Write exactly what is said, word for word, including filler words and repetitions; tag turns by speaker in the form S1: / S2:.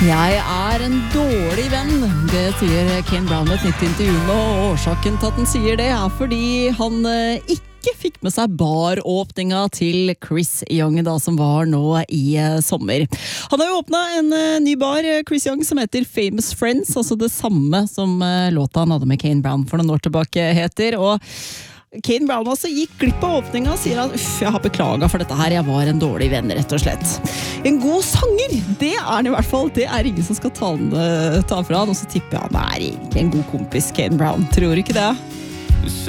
S1: Jeg er en dårlig venn, det sier Kane Brown i et nytt intervju nå, og årsaken til at han sier det er fordi han eh, ikke fikk med seg baråpninga til Chris Young da, som var nå i eh, sommer. Han har jo åpnet en eh, ny bar, Chris Young, som heter Famous Friends, altså det samme som eh, låta han hadde med Kane Brown for noen år tilbake heter, og Kane Brown altså gikk glipp av åpninga og sier at uff, jeg har beklaget for dette her, jeg var en dårlig venn rett og slett. En god sanger, det er han i hvert fall, det er ingen som skal ta, den, ta fra han, og så tipper jeg han er egentlig en god kompis, Kane Brown, tror du ikke det?